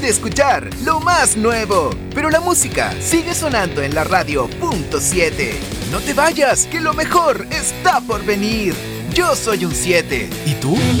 de escuchar lo más nuevo. Pero la música sigue sonando en la radio .7. No te vayas, que lo mejor está por venir. Yo soy un 7. ¿Y tú?